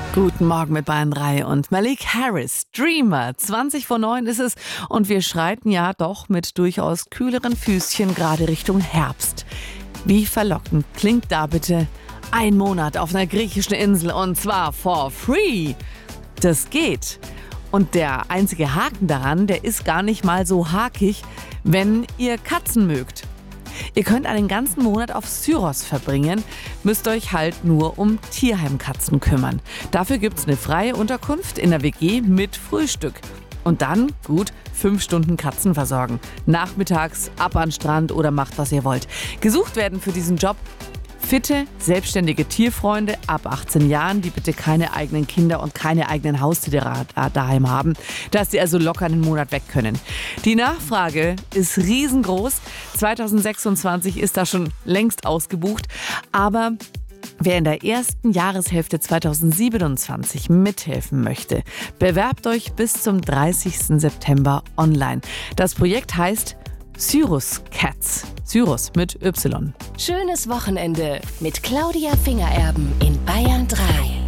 Guten Morgen mit Bayern 3 und Malik Harris, Dreamer. 20 vor 9 ist es und wir schreiten ja doch mit durchaus kühleren Füßchen gerade Richtung Herbst. Wie verlockend klingt da bitte ein Monat auf einer griechischen Insel und zwar for free. Das geht. Und der einzige Haken daran, der ist gar nicht mal so hakig, wenn ihr Katzen mögt. Ihr könnt einen ganzen Monat auf Syros verbringen, müsst euch halt nur um Tierheimkatzen kümmern. Dafür gibt's eine freie Unterkunft in der WG mit Frühstück. Und dann, gut, 5 Stunden Katzen versorgen. Nachmittags ab an den Strand oder macht, was ihr wollt. Gesucht werden für diesen Job fitte, selbstständige Tierfreunde ab 18 Jahren, die bitte keine eigenen Kinder und keine eigenen Haustiere daheim haben, dass sie also locker einen Monat weg können. Die Nachfrage ist riesengroß. 2026 ist da schon längst ausgebucht, aber wer in der ersten Jahreshälfte 2027 mithelfen möchte, bewerbt euch bis zum 30. September online. Das Projekt heißt Syros Cats. Syros mit Y. Schönes Wochenende mit Claudia Fingererben in Bayern 3.